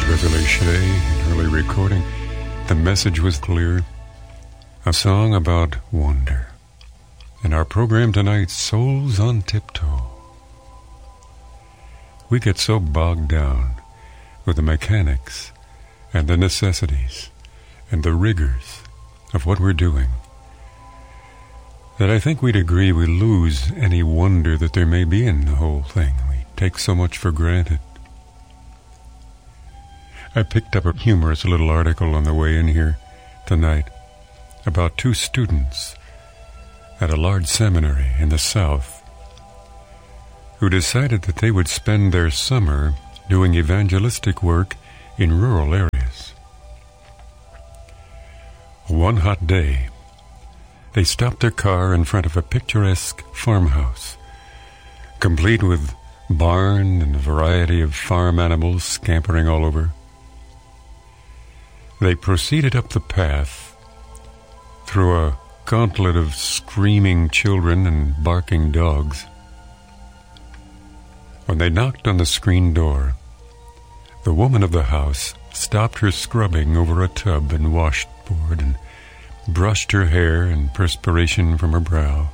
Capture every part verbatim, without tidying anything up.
Beverly Shea, an early recording. The message was clear. A song about wonder. In our program tonight, Souls on Tiptoe. We get so bogged down with the mechanics and the necessities and the rigors of what we're doing that I think we'd agree we lose any wonder that there may be in the whole thing. We take so much for granted. I picked up a humorous little article on the way in here tonight about two students at a large seminary in the South who decided that they would spend their summer doing evangelistic work in rural areas. One hot day, they stopped their car in front of a picturesque farmhouse, complete with barn and a variety of farm animals scampering all over. They proceeded up the path through a gauntlet of screaming children and barking dogs. When they knocked on the screen door, the woman of the house stopped her scrubbing over a tub and washboard and brushed her hair and perspiration from her brow.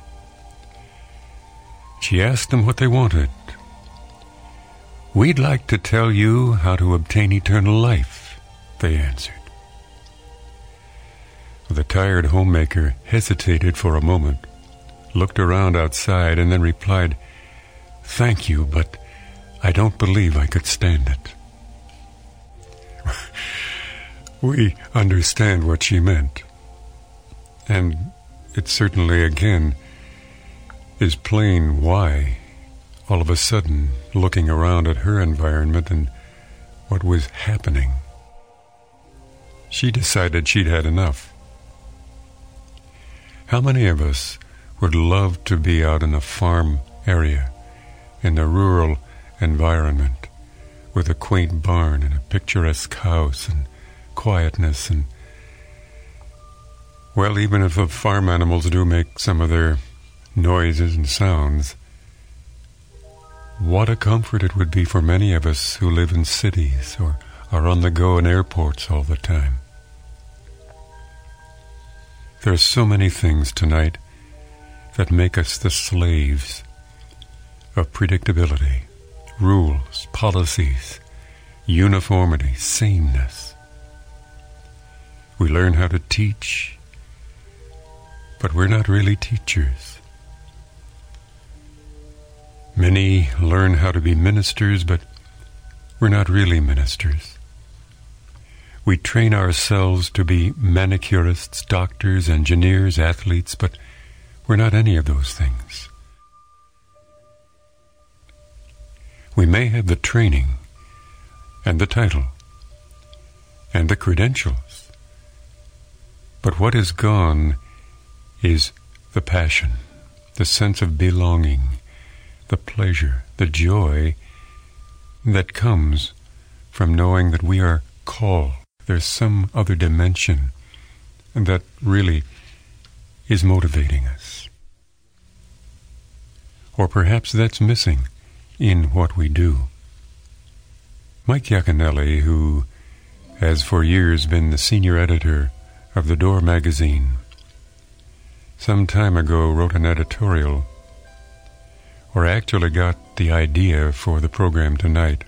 She asked them what they wanted. "We'd like to tell you how to obtain eternal life," they answered. The tired homemaker hesitated for a moment, looked around outside, and then replied, "Thank you, but I don't believe I could stand it." We understand what she meant. And it certainly, again, is plain why, all of a sudden, looking around at her environment and what was happening, she decided she'd had enough. How many of us would love to be out in a farm area, in a rural environment, with a quaint barn and a picturesque house and quietness and, well, even if the farm animals do make some of their noises and sounds, what a comfort it would be for many of us who live in cities or are on the go in airports all the time. There are so many things tonight that make us the slaves of predictability, rules, policies, uniformity, sameness. We learn how to teach, but we're not really teachers. Many learn how to be ministers, but we're not really ministers. We train ourselves to be manicurists, doctors, engineers, athletes, but we're not any of those things. We may have the training and the title and the credentials, but what is gone is the passion, the sense of belonging, the pleasure, the joy that comes from knowing that we are called. There's some other dimension that really is motivating us. Or perhaps that's missing in what we do. Mike Yaconelli, who has for years been the senior editor of The Door magazine, some time ago wrote an editorial, or actually got the idea for the program tonight.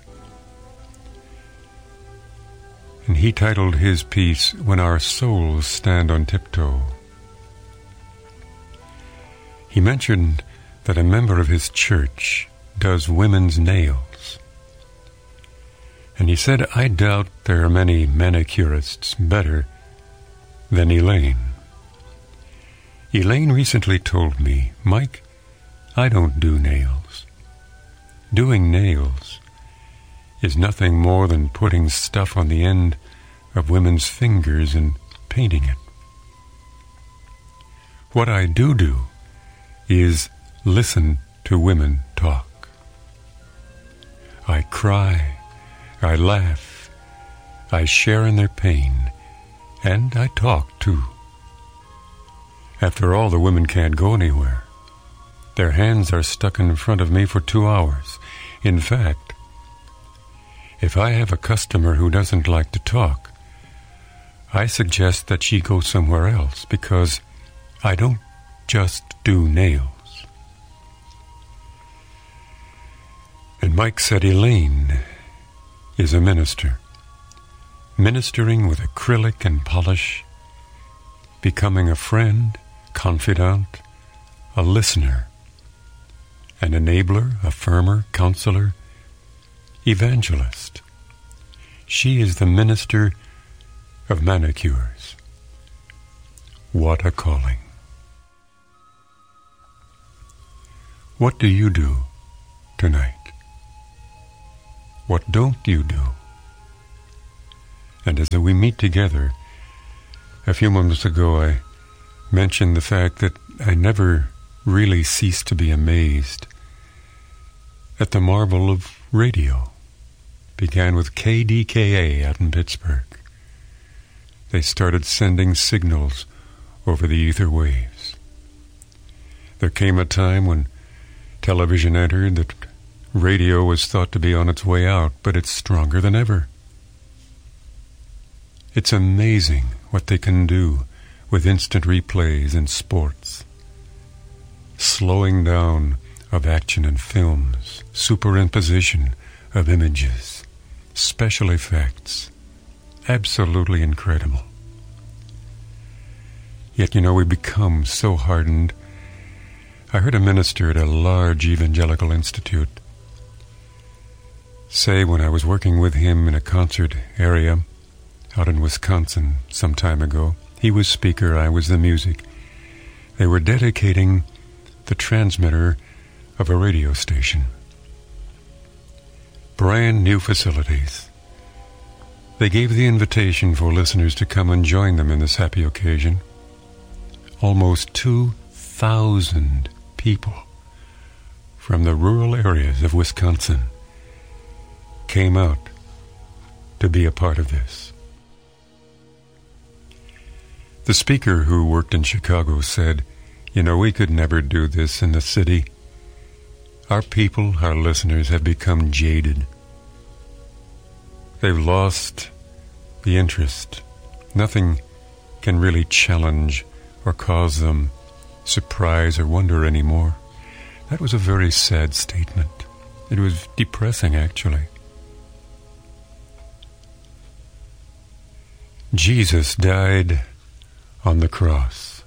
And he titled his piece, "When Our Souls Stand on Tiptoe." He mentioned that a member of his church does women's nails. And he said, "I doubt there are many manicurists better than Elaine. Elaine recently told me, 'Mike, I don't do nails. Doing nails is nothing more than putting stuff on the end of women's fingers and painting it. What I do do is listen to women talk. I cry, I laugh, I share in their pain, and I talk too. After all, the women can't go anywhere. Their hands are stuck in front of me for two hours. In fact, If I have a customer who doesn't like to talk, I suggest that she go somewhere else, because I don't just do nails. And Mike said Elaine is a minister, ministering with acrylic and polish, becoming a friend, confidant, a listener, an enabler, affirmer, counselor, evangelist. She is the minister of manicures. What a calling. What do you do tonight? What don't you do? And as we meet together, a few moments ago I mentioned the fact that I never really ceased to be amazed at the marvel of radio. Began with K D K A out in Pittsburgh. They started sending signals over the ether waves. There came a time when television entered that radio was thought to be on its way out, but it's stronger than ever. It's amazing what they can do with instant replays in sports, slowing down of action in films, superimposition of images, special effects. Absolutely incredible. Yet, you know, we become so hardened. I heard a minister at a large evangelical institute say, when I was working with him in a concert area out in Wisconsin some time ago, he was speaker, I was the music. They were dedicating the transmitter of a radio station. Brand new facilities. They gave the invitation for listeners to come and join them in this happy occasion. Almost two thousand people from the rural areas of Wisconsin came out to be a part of this. The speaker who worked in Chicago said, you know, we could never do this in the city. Our people, our listeners, have become jaded. They've lost the interest. Nothing can really challenge or cause them surprise or wonder anymore. That was a very sad statement. It was depressing, actually. Jesus died on the cross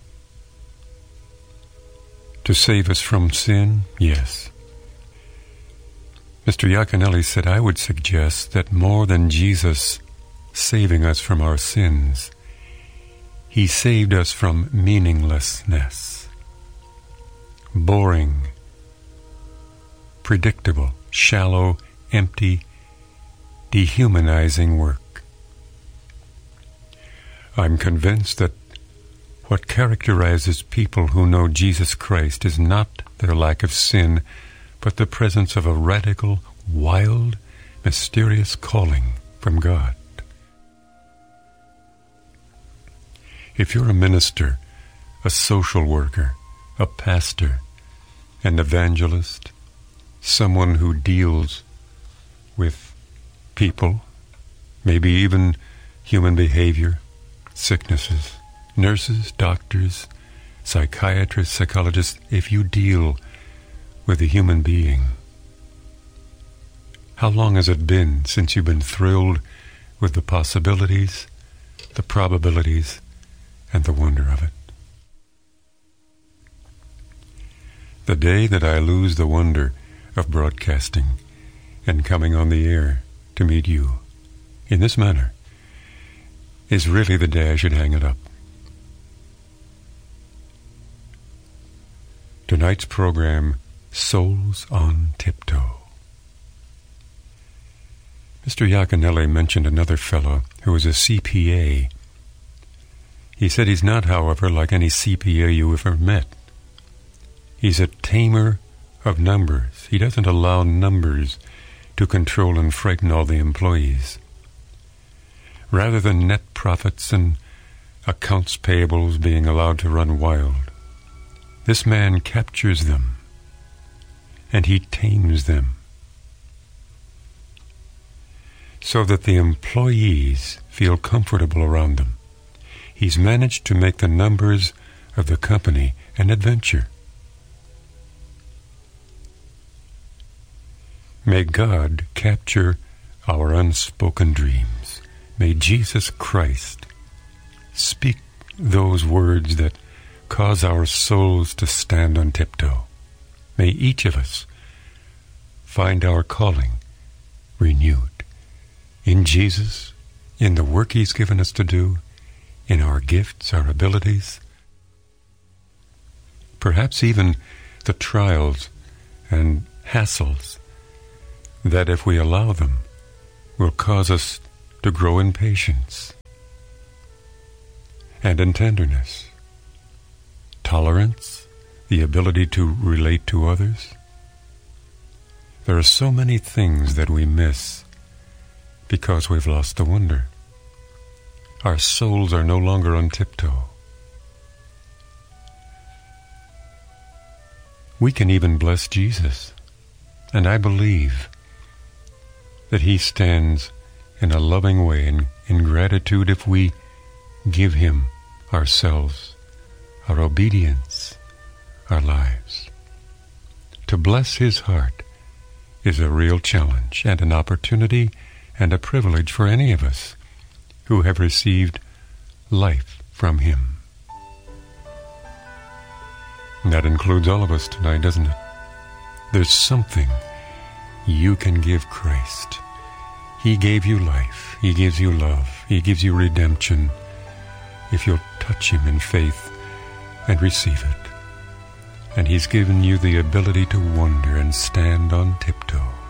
to save us from sin, yes. Mister Iaconelli said, I would suggest that more than Jesus saving us from our sins, he saved us from meaninglessness, boring, predictable, shallow, empty, dehumanizing work. I'm convinced that what characterizes people who know Jesus Christ is not their lack of sin, but the presence of a radical, wild, mysterious calling from God. If you're a minister, a social worker, a pastor, an evangelist, someone who deals with people, maybe even human behavior, sicknesses, nurses, doctors, psychiatrists, psychologists, if you deal with a human being, how long has it been since you've been thrilled with the possibilities, the probabilities, and the wonder of it? The day that I lose the wonder of broadcasting and coming on the air to meet you in this manner is really the day I should hang it up. Tonight's program, Souls on Tiptoe. Mister Iaconelli mentioned another fellow who was a C P A. He said he's not, however, like any C P A you ever met. He's a tamer of numbers. He doesn't allow numbers to control and frighten all the employees. Rather than net profits and accounts payables being allowed to run wild, this man captures them and he tames them. so that the employees feel comfortable around them. He's managed to make the numbers of the company an adventure. May God capture our unspoken dreams. May Jesus Christ speak those words that cause our souls to stand on tiptoe. May each of us find our calling renewed in Jesus, in the work He's given us to do, in our gifts, our abilities, perhaps even the trials and hassles that, if we allow them, will cause us to grow in patience and in tenderness, tolerance, the ability to relate to others. There are so many things that we miss because we've lost the wonder. Our souls are no longer on tiptoe. We can even bless Jesus, and I believe that He stands in a loving way in, in gratitude if we give Him ourselves, our obedience, our lives. To bless His heart is a real challenge and an opportunity and a privilege for any of us who have received life from Him. And that includes all of us tonight, doesn't it? There's something you can give Christ. He gave you life. He gives you love. He gives you redemption if you'll touch Him in faith and receive it. And He's given you the ability to wonder and stand on tiptoe.